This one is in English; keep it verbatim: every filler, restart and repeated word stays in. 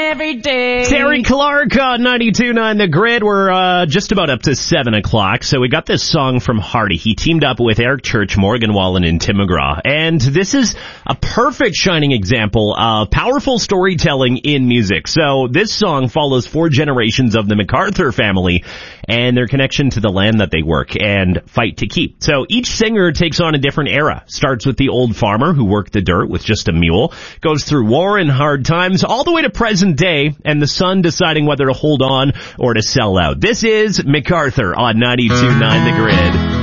every day. Terry Clark on ninety-two point nine The Grid. We're uh, just about up to seven o'clock. So we got this song from Hardy. He teamed up with Eric Church, Morgan Wallen, and Tim McGraw. And this is a perfect shining example of powerful storytelling in music. So this song follows four generations of the MacArthur family and their connection to the land that they work and fight to keep. So each singer takes on a different era. Starts with the old farmer who worked the dirt with just a mule, goes through war and hard times, all the way to present day, and the son deciding whether to hold on or to sell out. This is MacArthur on ninety-two point nine The Grid.